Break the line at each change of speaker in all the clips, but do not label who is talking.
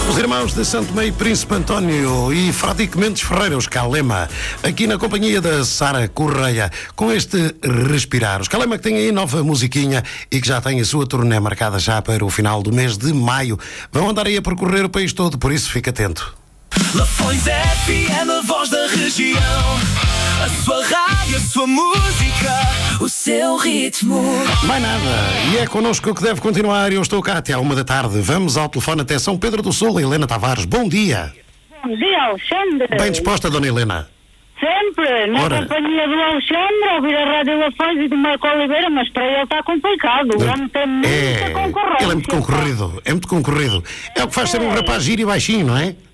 Os irmãos de Santo Meio Príncipe António e Fradique Mendes Ferreira, os Calema, aqui na companhia da Sara Correia, com este Respirar. Os Calema que têm aí nova musiquinha e que já têm a sua turnê marcada já para o final do mês de maio. Vão andar aí a percorrer o país todo, por isso fica atento.
Lafões FM, a voz da região. A sua rádio, a sua música, o seu ritmo.
Mais nada, e é connosco que deve continuar. Eu estou cá até à 1 da tarde. Vamos ao telefone até São Pedro do Sul. Helena Tavares, bom dia.
Bom dia, Alexandre.
Bem disposta, dona Helena?
Sempre, na companhia do Alexandre, a ouvir a Rádio Lafões e do Marco Oliveira, mas para ele está complicado. O homem tem muita concorrência.
Ele é muito concorrido, é muito concorrido. É o que faz ser um rapaz giro e baixinho, não é?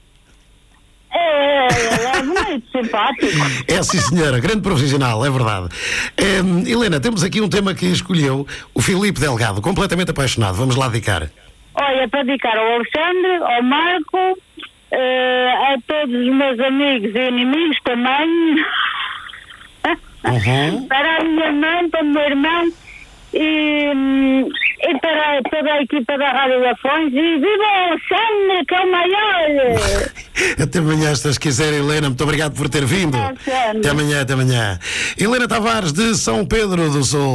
É bonito, simpático.
É, sim, senhora, grande profissional, é verdade. Helena, temos aqui um tema que escolheu o Filipe Delgado, completamente apaixonado. Vamos lá dedicar.
Olha, para dedicar ao Alexandre, ao Marco, a todos os meus amigos e inimigos também, para a minha mãe, para o meu irmão e para toda a equipa da Rádio Lafões. E viva o Alexandre, que é o maior!
Até amanhã, se quiser, Helena. Muito obrigado por ter vindo. Até amanhã, até amanhã. Helena Tavares, de São Pedro do Sul,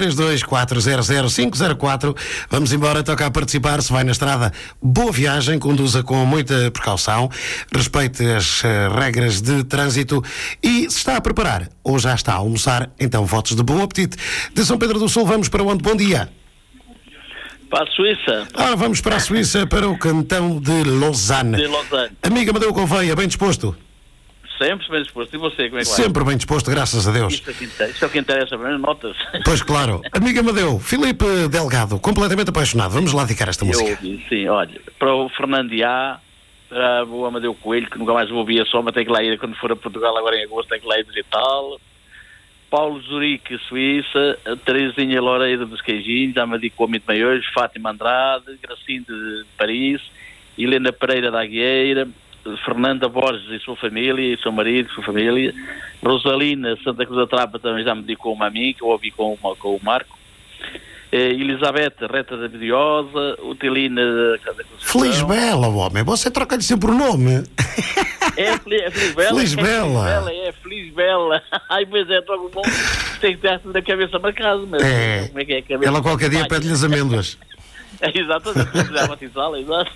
232-400-504. Vamos embora, toca a participar. Se vai na estrada, boa viagem, conduza com muita precaução, respeite as regras de trânsito e se está a preparar ou já está a almoçar, então votos de bom apetite. De São Pedro do Sul, vamos para onde? Bom dia.
Para a Suíça.
Vamos para a Suíça, para o cantão de Lausanne.
De Lausanne.
Amiga Amadeu Gouveia, bem disposto?
Sempre bem disposto. E você, como é que vai?
Sempre bem disposto, graças a Deus.
Isto é o que interessa, notas.
Pois claro. Amiga Amadeu, Filipe Delgado, completamente apaixonado. Vamos lá dedicar esta música.
Eu ouvi, sim, olha. Para o Fernando A, para o Amadeu Coelho, que nunca mais o ouvia só, mas tem que lá ir quando for a Portugal agora em agosto, tem que lá ir visitá-lo. Paulo Zurique, Suíça, Terezinha Loureira dos Queijinhos, Amadi Comite Maiores, Fátima Andrade, Gracinda de Paris, Helena Pereira da Agueira, Fernanda Borges e sua família, e seu marido e sua família, Rosalina Santa Cruz da Trapa também já me dedicou a mim, que eu ouvi com o Marco, Elizabeth Reta da Vidiosa, Utilina da
Feliz Bela, homem, você troca-lhe sempre o nome.
É Feliz Bela.
Feliz Bela.
É Feliz Bela. Ai, pois é, troco bom. Tem que ter da cabeça marcada, mas como é que é a cabeça?
Ela qualquer dia pede-lhe as amêndoas.
Exatamente, já batizá-la, exato.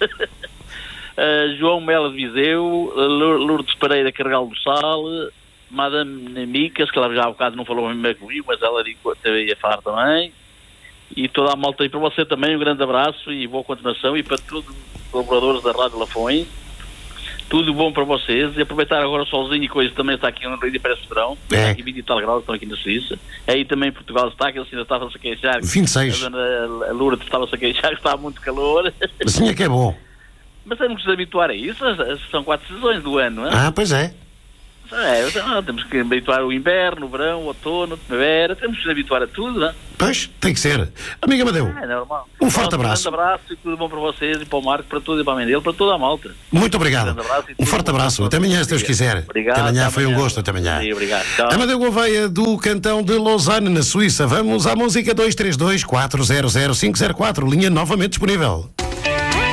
João Melo de Viseu, Lourdes Pereira Carregal do Sal, Madame Micas, que ela já há bocado não falou mesmo comigo, mas ela ia falar também. E toda a malta aí para você também, um grande abraço e boa continuação, e para todos os colaboradores da Rádio Lafões, tudo bom para vocês, e aproveitar agora o solzinho e coisa, também está aqui no Rio de Parece Verão, aqui 20 e tal graus, estão aqui na Suíça, aí também em Portugal está, que eles ainda estavam-se a queixar,
26.
A Lourdes estava-se a queixar que estava muito calor.
Assim é que é bom.
Mas temos que nos habituar a isso, são 4 estações do ano, não é?
Pois é.
Temos que habituar o inverno, o verão, o outono, a primavera, temos que nos habituar a tudo, não é?
Pois, tem que ser. Amiga Amadeu,
é normal.
Um forte abraço.
Um grande abraço e tudo bom para vocês e para o Marco, para tudo e para a mãe dele, para toda a malta.
Muito obrigado. Um forte abraço. Até amanhã, se Deus quiser.
Obrigado.
Até amanhã, foi um gosto. Até amanhã.
Sim, obrigado. Tchau.
Amadeu Gouveia, do cantão de Lausanne, na Suíça. Vamos à música 232-400-504. Linha novamente disponível.